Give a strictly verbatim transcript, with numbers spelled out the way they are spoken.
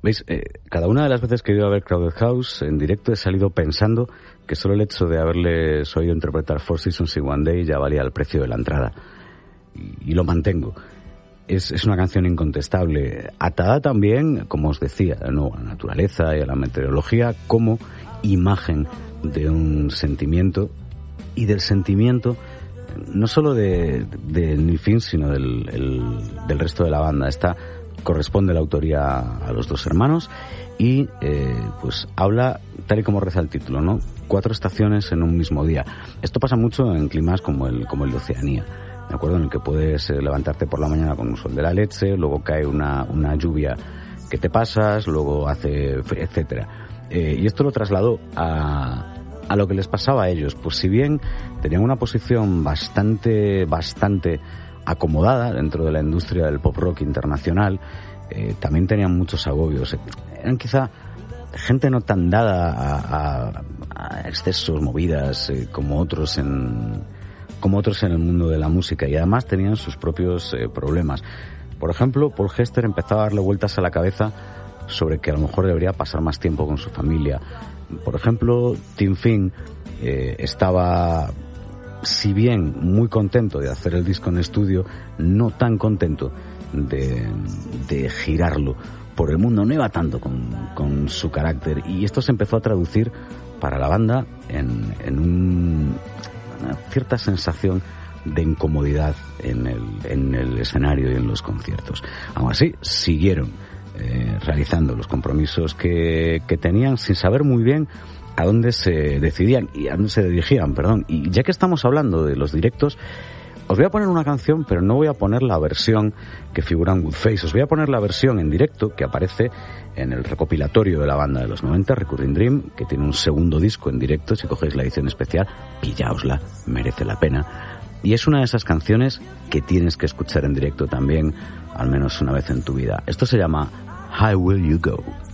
¿Veis? Eh, cada una de las veces que he ido a ver Crowded House en directo he salido pensando que solo el hecho de haberles oído interpretar Four Seasons in One Day ya valía el precio de la entrada. Y, y lo mantengo. Es, es una canción incontestable, atada también, como os decía, ¿no?, a la naturaleza y a la meteorología como imagen de un sentimiento, y del sentimiento no solo de, de Neil Finn, sino del, el, del resto de la banda. Esta corresponde la autoría a los dos hermanos y eh, pues habla, tal y como reza el título, ¿no?, cuatro estaciones en un mismo día. Esto pasa mucho en climas como el, como el de Oceanía, ¿de acuerdo?, en el que puedes eh, levantarte por la mañana con un sol de la leche, luego cae una, una lluvia que te pasas, luego hace, etcétera. Eh, y esto lo trasladó a, a lo que les pasaba a ellos. Pues si bien tenían una posición bastante, bastante acomodada dentro de la industria del pop rock internacional, eh, también tenían muchos agobios. Eran quizá gente no tan dada a, a, a excesos, movidas, eh, como otros en, como otros en el mundo de la música, y además tenían sus propios eh, problemas. Por ejemplo, Paul Hester empezaba a darle vueltas a la cabeza sobre que a lo mejor debería pasar más tiempo con su familia. Por ejemplo, Tim Finn eh, estaba, si bien muy contento de hacer el disco en estudio, no tan contento de, de girarlo por el mundo, no iba tanto con, con su carácter, y esto se empezó a traducir para la banda en, en un, una cierta sensación de incomodidad en el, en el escenario y en los conciertos. Aún así, siguieron eh, realizando los compromisos que, que tenían sin saber muy bien a dónde se decidían y a dónde se dirigían, perdón. Y ya que estamos hablando de los directos, os voy a poner una canción, pero no voy a poner la versión que figura en Good Face. Os voy a poner la versión en directo que aparece en el recopilatorio de la banda de los noventa, Recurring Dream, que tiene un segundo disco en directo. Si cogéis la edición especial, pillaosla, merece la pena. Y es una de esas canciones que tienes que escuchar en directo también, al menos una vez en tu vida. Esto se llama How Will You Go?